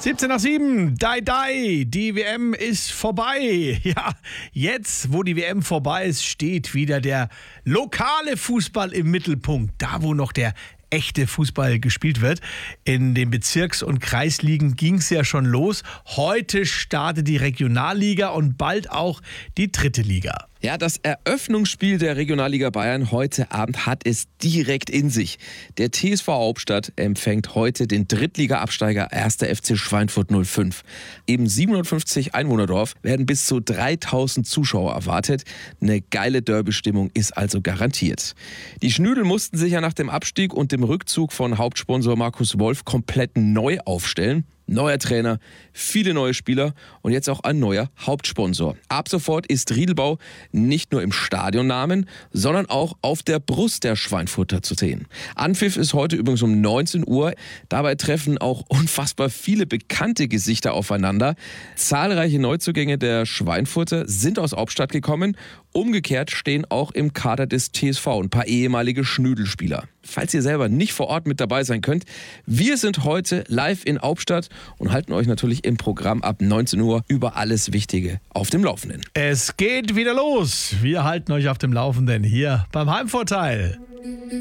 17 nach 7, die WM ist vorbei. Ja, jetzt, wo die WM vorbei ist, steht wieder der lokale Fußball im Mittelpunkt. Da, wo noch der echte Fußball gespielt wird. In den Bezirks- und Kreisligen ging es ja schon los. Heute startet die Regionalliga und bald auch die dritte Liga. Ja, das Eröffnungsspiel der Regionalliga Bayern heute Abend hat es direkt in sich. Der TSV Hauptstadt empfängt heute den Drittliga-Absteiger 1. FC Schweinfurt 05. Im 750 Einwohnerdorf werden bis zu 3000 Zuschauer erwartet. Eine geile Derby-Stimmung ist also garantiert. Die Schnüdel mussten sich ja nach dem Abstieg und dem Rückzug von Hauptsponsor Markus Wolf komplett neu aufstellen. Neuer Trainer, viele neue Spieler und jetzt auch ein neuer Hauptsponsor. Ab sofort ist Riedelbau nicht nur im Stadionnamen, sondern auch auf der Brust der Schweinfurter zu sehen. Anpfiff ist heute übrigens um 19 Uhr. Dabei treffen auch unfassbar viele bekannte Gesichter aufeinander. Zahlreiche Neuzugänge der Schweinfurter sind aus Hauptstadt gekommen. Umgekehrt stehen auch im Kader des TSV ein paar ehemalige Schnüdelspieler. Falls ihr selber nicht vor Ort mit dabei sein könnt, wir sind heute live in Hauptstadt und halten euch natürlich im Programm ab 19 Uhr über alles Wichtige auf dem Laufenden. Es geht wieder los. Wir halten euch auf dem Laufenden hier beim Heimvorteil.